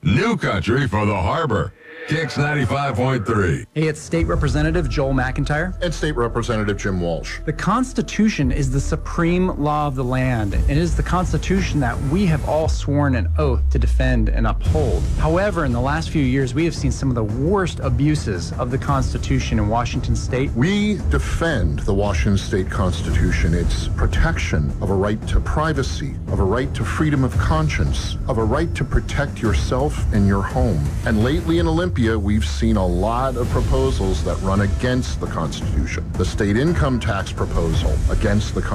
New country for the harbor. Kicks 95.3. Hey, it's State Representative Joel McIntyre. And State Representative Jim Walsh. The Constitution is the supreme law of the land. It is the Constitution that we have all sworn an oath to defend and uphold. However, in the last few years, we have seen some of the worst abuses of the Constitution in Washington State. We defend the Washington State Constitution, its protection of a right to privacy, of a right to freedom of conscience, of a right to protect yourself and your home. And lately in Olympia, we've seen a lot of proposals that run against the Constitution. The state income tax proposal against the Constitution.